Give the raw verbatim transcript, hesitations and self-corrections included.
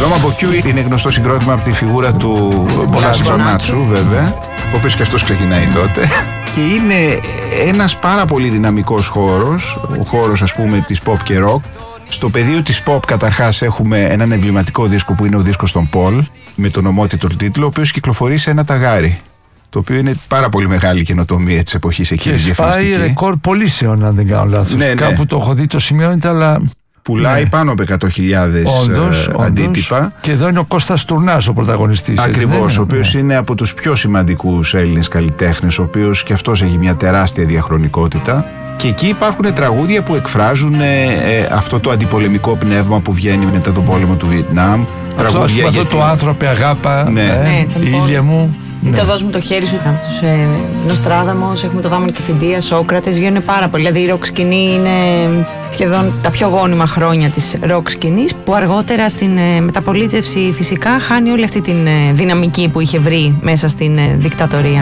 Λόμα Μποκιού είναι γνωστό συγκρότημα από τη φιγούρα του Μπολάζ Μπονάτσου, βέβαια, ο οποίος και αυτός ξεκινάει τότε. Και είναι ένας πάρα πολύ δυναμικός χώρος, ο χώρος ας πούμε της pop και rock. Στο πεδίο της pop καταρχάς έχουμε έναν εμβληματικό δίσκο που είναι ο δίσκος των Paul, με τον ομότιτλο τίτλο, ο οποίος κυκλοφορεί σε ένα ταγάρι. Το οποίο είναι πάρα πολύ μεγάλη καινοτομία της εποχής εκείνης. Και σπάει ρεκόρ πωλήσεων, αν δεν κάνω λάθος. Ναι, ναι. Κάπου το έχω δει, το σημειώνεται, αλλά... Πουλάει ναι. πάνω από εκατό χιλιάδες όντως, αντίτυπα. Όντως. Και εδώ είναι ο Κώστας Τουρνάς ο πρωταγωνιστής. Ακριβώς, ο οποίος ναι. είναι από τους πιο σημαντικούς Έλληνες καλλιτέχνες, ο οποίος και αυτός έχει μια τεράστια διαχρονικότητα. Και εκεί υπάρχουν τραγούδια που εκφράζουν ε, ε, αυτό το αντιπολεμικό πνεύμα που βγαίνει μετά τον πόλεμο του Βιετνάμ. Αυτό, αυτό γιατί... το άνθρωπε αγάπα, ναι. Ε, ναι, ήλια μου. Ή Ναι. το δώσ' μου το χέρι σου από τους ε, Νοστράδαμος, έχουμε το Δάμον και Φιντία, Σόκρατες, βγαίνουν πάρα πολύ. Δηλαδή η ροκ σκηνή είναι σχεδόν τα πιο γόνιμα χρόνια της ροκ σκηνής, που αργότερα στην ε, μεταπολίτευση φυσικά χάνει όλη αυτή την ε, δυναμική που είχε βρει μέσα στην ε, δικτατορία.